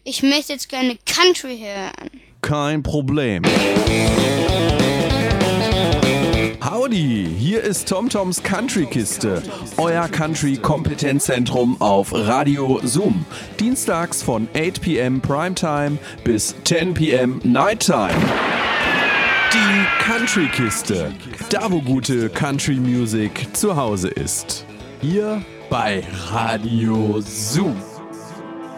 Ich möchte jetzt gerne Country hören. Kein Problem. Howdy, hier ist TomToms Country-Kiste, euer Country-Kompetenzzentrum auf Radio Zoom. Dienstags von 8 p.m. Primetime bis 10 p.m. Nighttime. Die Country-Kiste, da wo gute Country-Music zu Hause ist. Hier bei Radio Zoom.